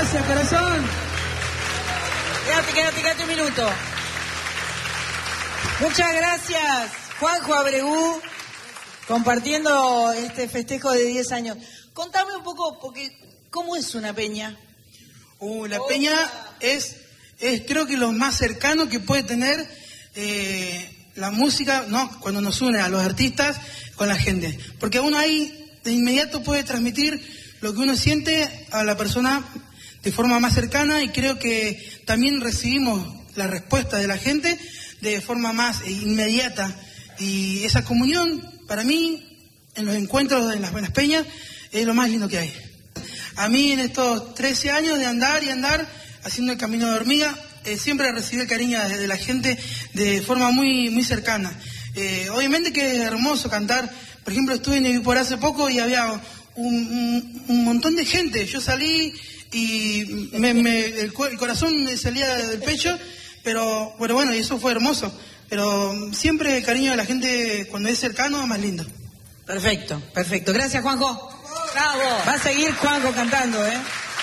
Gracias, corazón. Quédate un minuto. Muchas gracias, Juanjo Abregu, compartiendo este festejo de 10 años. Contame un poco, porque ¿cómo es una peña? La peña es creo que lo más cercano que puede tener la música, ¿no? Cuando nos une a los artistas con la gente. Porque uno ahí de inmediato puede transmitir lo que uno siente a la persona de forma más cercana, y creo que también recibimos la respuesta de la gente de forma más inmediata. Y esa comunión, para mí, en los encuentros en las peñas, es lo más lindo que hay. A mí, en estos 13 años de andar y andar, haciendo el camino de hormiga, siempre recibí el cariño de la gente de forma muy, muy cercana. Obviamente que es hermoso cantar. Por ejemplo, estuve en Evipor hace poco y había un montón de gente. Yo salí y el corazón me salía del pecho, pero bueno, y eso fue hermoso. Pero siempre el cariño de la gente cuando es cercano es más lindo. Perfecto. Gracias, Juanjo. Bravo. Va a seguir Juanjo cantando, ¿eh?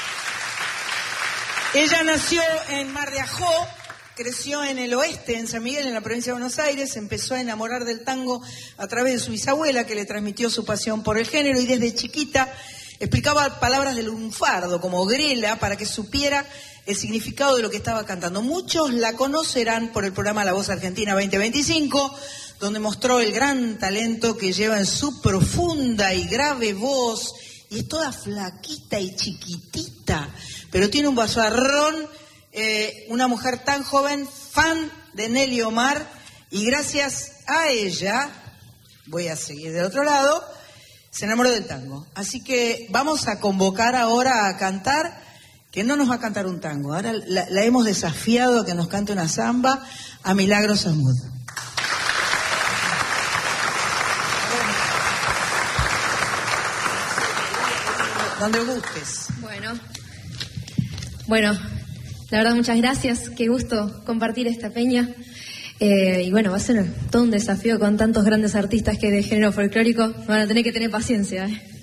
Ella nació en Mar de Ajó, creció en el oeste, en San Miguel, en la provincia de Buenos Aires, empezó a enamorar del tango a través de su bisabuela, que le transmitió su pasión por el género, y desde chiquita explicaba palabras del lunfardo, como grela, para que supiera el significado de lo que estaba cantando. Muchos la conocerán por el programa La Voz Argentina 2025, donde mostró el gran talento que lleva en su profunda y grave voz, y es toda flaquita y chiquitita, pero tiene un vozarrón, una mujer tan joven, fan de Nelly Omar, y gracias a ella, voy a seguir del otro lado, se enamoró del tango. Así que vamos a convocar ahora a cantar, que no nos va a cantar un tango, ahora la hemos desafiado a que nos cante una samba, a Milagros Amud. Donde gustes. Bueno, la verdad, muchas gracias. Qué gusto compartir esta peña. Y bueno, va a ser todo un desafío con tantos grandes artistas que de género folclórico van a tener que tener paciencia, ¿eh?